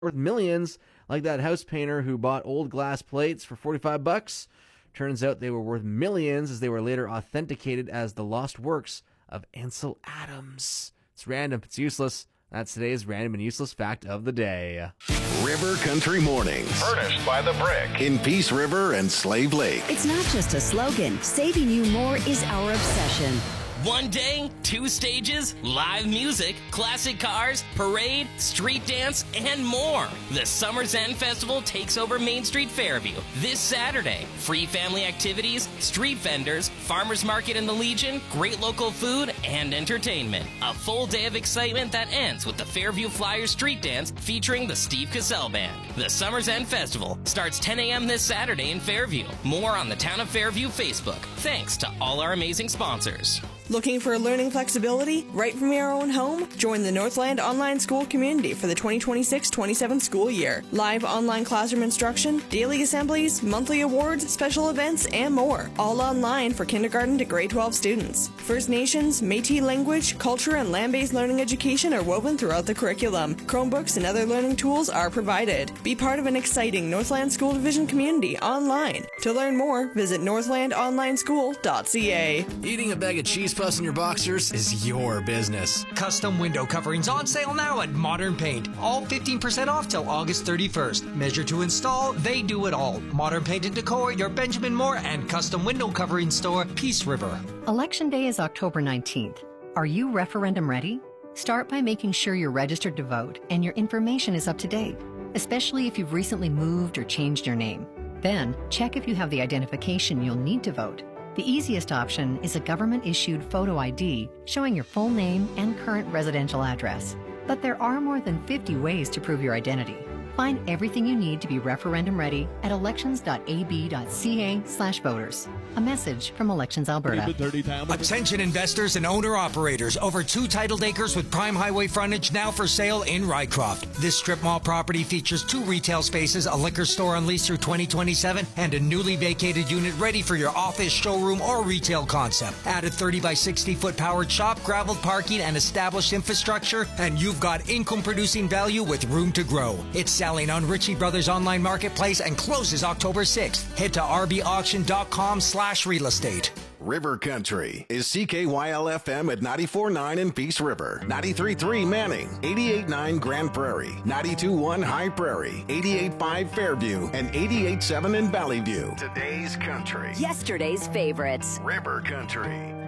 worth millions, like that house painter who bought old glass plates for $45. Turns out they were worth millions as they were later authenticated as the lost works of Ansel Adams. It's random. It's useless. That's today's random and useless fact of the day. River Country Mornings. Furnished by The Brick. In Peace River and Slave Lake. It's not just a slogan. Saving you more is our obsession. One day, 2 stages, live music, classic cars, parade, street dance, and more. The Summer's End Festival takes over Main Street Fairview this Saturday. Free family activities, street vendors, farmers market in the Legion, great local food, and entertainment. A full day of excitement that ends with the Fairview Flyers Street Dance featuring the Steve Cassell Band. The Summer's End Festival starts 10 a.m. this Saturday in Fairview. More on the Town of Fairview Facebook. Thanks to all our amazing sponsors. Looking for learning flexibility right from your own home? Join the Northland Online School community for the 2026-27 school year. Live online classroom instruction, daily assemblies, monthly awards, special events, and more. All online for kindergarten to grade 12 students. First Nations, Métis language, culture, and land-based learning education are woven throughout the curriculum. Chromebooks and other learning tools are provided. Be part of an exciting Northland School Division community online. To learn more, visit northlandonlineschool.ca. Eating a bag of cheese puffs in your boxers is your business. Custom window coverings on sale now at Modern Paint. All 15% off till August 31st. Measure to install, they do it all. Modern Paint and Decor, your Benjamin Moore and custom window covering store, Peace River. Election Day is October 19th. Are you referendum ready? Start by making sure you're registered to vote and your information is up to date, especially if you've recently moved or changed your name. Then, check if you have the identification you'll need to vote. The easiest option is a government-issued photo ID showing your full name and current residential address. But there are more than 50 ways to prove your identity. Find everything you need to be referendum ready at elections.ab.ca/voters. A message from Elections Alberta. Attention investors and owner-operators. Over 2 titled acres with prime highway frontage now for sale in Rycroft. This strip mall property features 2 retail spaces, a liquor store on lease through 2027, and a newly vacated unit ready for your office, showroom, or retail concept. Add a 30 by 60 foot powered shop, graveled parking, and established infrastructure, and you've got income-producing value with room to grow. It's selling on Ritchie Brothers online marketplace and closes October 6th. Head to rbauction.com/real estate. River Country is CKYL-FM at 94.9 in Peace River, 93.3 Manning, 88.9 Grand Prairie, 92.1 High Prairie, 88.5 Fairview, and 88.7 in Valley View. Today's country. Yesterday's favorites. River Country.